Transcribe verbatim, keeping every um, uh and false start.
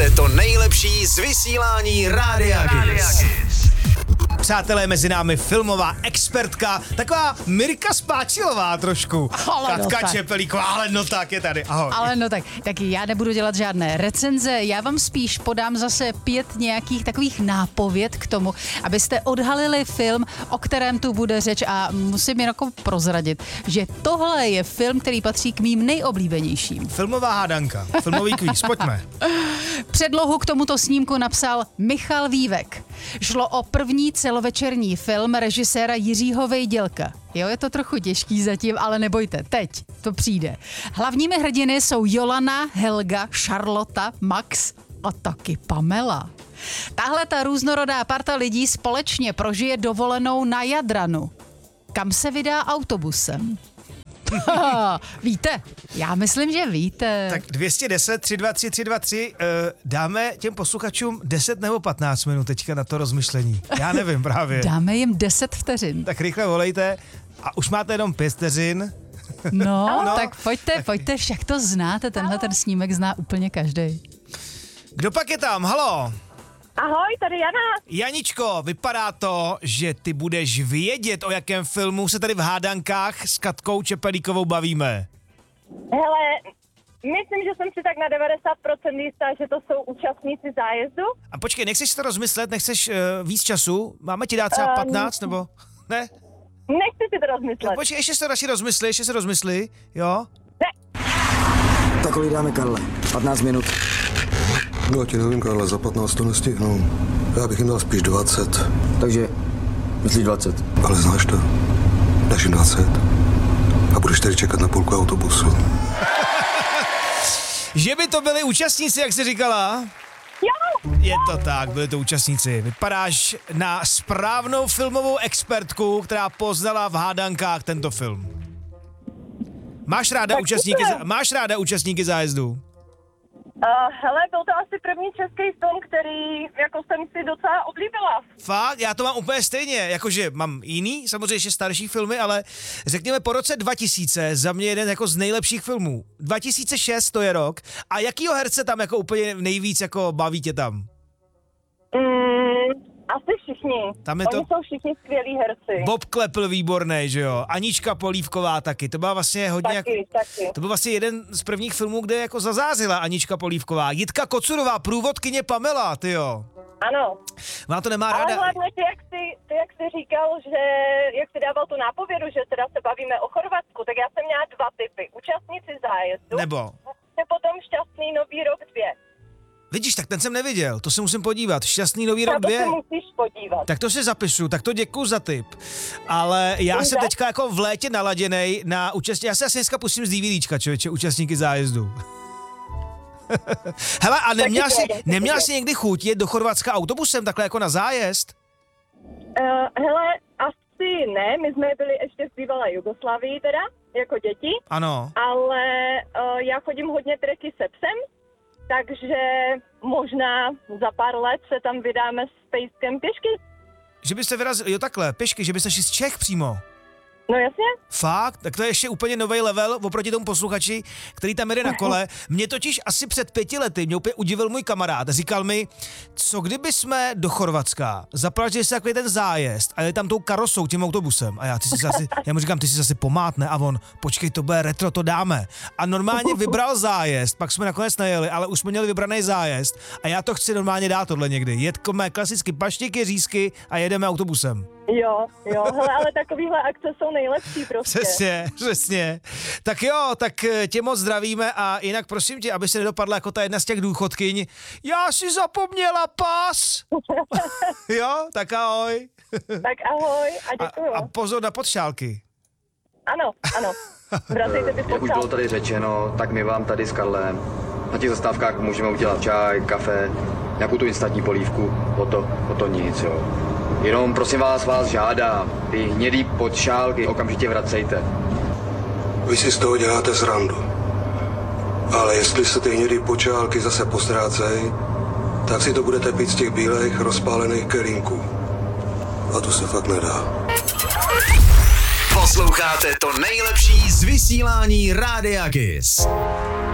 Posloucháte to nejlepší z vysílání Rádia Kiss. Přátelé, mezi námi filmová expertka, taková Mirka Spáčilová trošku. Ale no Katka tak. Čepelíková, ale no tak je tady, ahoj. Ale no tak, taky já nebudu dělat žádné recenze, já vám spíš podám zase pět nějakých takových nápověd k tomu, abyste odhalili film, o kterém tu bude řeč, a musím jen jako prozradit, že tohle je film, který patří k mým nejoblíbenějším. Filmová hádanka, filmový kvíz, pojďme. Předlohu k tomuto snímku napsal Michal Vívek. Šlo o první celovečerní film režiséra Jiřího Vejdělka. Jo, je to trochu těžký zatím, ale nebojte, teď to přijde. Hlavními hrdiny jsou Jolana, Helga, Charlotta, Max a taky Pamela. Tahle ta různorodá parta lidí společně prožije dovolenou na Jadranu. Kam se vydá autobusem? Víte? Já myslím, že víte. Tak dvě stě deset, tři dva tři, tři dva tři, uh, dáme těm posluchačům deset nebo patnáct minut teďka na to rozmyšlení. Já nevím právě. Dáme jim deset vteřin. Tak rychle volejte a už máte jenom pět vteřin. No, No. tak pojďte, pojďte, však to znáte, tenhle ten snímek zná úplně každý. Kdo pak je tam? Halo? Ahoj, tady Jana. Janičko, vypadá to, že ty budeš vědět, o jakém filmu se tady v hádankách s Katkou Čepelíkovou bavíme. Hele, myslím, že jsem si tak na devadesát procent jistá, že to jsou účastníci zájezdu. A počkej, nechceš si to rozmyslet, nechceš uh, víc času? Máme ti dát třeba Um, patnáct, nebo ne? Nechci si to No, rozmyslet. počkej, ještě se to radši rozmysli, ještě se rozmysli, jo? Tak kolik dáme, Karle? patnáct minut. No, já ti nevím, Karle, za patnáct to nestihnu. Já bych jim dal spíš dvacet. Takže myslíš dvacet. Ale znáš to? Dáš jim dvacet. A budeš tady čekat na půlku autobusu. Že by to byli účastníci, jak jsi říkala? Jo, Je to tak, byli to účastníci. Vypadáš na správnou filmovou expertku, která poznala v hádankách tento film. Máš ráda, Tak účastníky, super. za- máš ráda účastníky zájezdu? uh, hele, byl to asi první český film, který jako jsem si docela oblíbila. Fakt, já to mám úplně stejně, jakože mám jiný, samozřejmě ještě starší filmy, ale řekněme po roce dva tisíce za mě jeden jako z nejlepších filmů. dva tisíce šest to je rok. A jakýho herce tam jako úplně nejvíc jako baví tě tam? Mm, asi všichni. Tam je Oni to- jsou všichni skvělí herci. Bob Klepl výborný, že jo? Anička Polívková taky, to byla vlastně hodně Taky, jako, taky. to byl vlastně jeden z prvních filmů, kde jako zazářila Anička Polívková. Jitka Kocurová, průvodkyně Pamela, tyjo. Ano. Má to nemá Ale ráda. hlavně ty jak, jsi, ty, jak jsi říkal, že jak jsi dával tu nápovědu, že teda se bavíme o Chorvatsku, tak já jsem měla dva typy. Účastníci zájezdu. Nebo? A potom šťastný nový rok dvě. Vidíš, tak ten jsem neviděl, to se musím podívat. Šťastný nový Na rok to dvě. se musíš podívat. Tak to si zapisu, tak to děkuju za tip. Ale já jsem Dobře. teďka jako v létě naladěnej na účastní. Já se asi dneska pustím z DVDčka, člověče, účastníky zájezdu. Hele, a neměla Taky jsi, to je, neměla taky. jsi někdy chuť jet do Chorvatska autobusem, takhle jako na zájezd? Uh, hele, asi ne, my jsme byli ještě v bývalé Jugoslávii teda, jako děti, Ano. ale uh, já chodím hodně treky se psem, takže možná za pár let se tam vydáme s pejskem pěšky. Že byste vyrazili, jo takhle, pěšky, že byste šli z Čech přímo. No jasně. Fakt? Tak to je ještě úplně nový level oproti tomu posluchači, který tam jede na kole. Mě totiž asi před pěti lety mě úplně udivil můj kamarád. Říkal mi, co kdyby jsme do Chorvatska zaplatili si takový ten zájezd a jeli tam tou karosou, tím autobusem. A já, ty si asi, já mu říkám, ty si zase pomátne a on, počkej, to bude retro, to dáme. A normálně vybral zájezd, pak jsme nakonec nejeli, ale už jsme měli vybraný zájezd a já to chci normálně dát tohle někdy. Jet mé klasicky paštiky, řízky a jedeme autobusem. Jo, jo, hele, ale takovýhle akce jsou nejlepší prostě. Přesně, přesně. Tak jo, tak eh, tě moc zdravíme a jinak prosím tě, aby se nedopadla jako ta jedna z těch důchodkyň. Já si zapomněla pas. Jo, tak ahoj. Tak ahoj a A, děkuju. a pozor na podšálky. Ano, ano. Vracejte ty Jak už bylo počátky. tady řečeno, tak my vám tady s Karlem na těch zastávkách můžeme udělat čaj, kafe, nějakou tu instantní polívku, o to, o to nic, jo. Jenom prosím vás, vás žádám, ty hnědý podšálky okamžitě vracejte. Vy si z toho děláte srandu. Ale jestli se ty hnědý počálky zase postrácej, tak si to budete pít z těch bílých rozpálených kelímků. A to se fakt nedá. Posloucháte to nejlepší z vysílání Rádia Kiss.